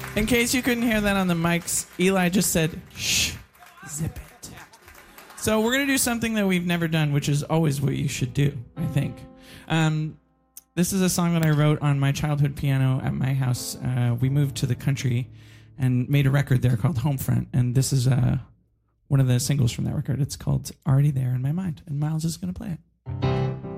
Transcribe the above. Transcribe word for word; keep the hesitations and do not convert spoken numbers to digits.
In case you couldn't hear that on the mics, Eli just said, shh, zip it. So we're going to do something that we've never done, which is always what you should do, I think. Um, this is a song that I wrote on my childhood piano at my house. Uh, we moved to the country and made a record there called Homefront. And this is uh, one of the singles from that record. It's called Already There in My Mind. And Miles is going to play it.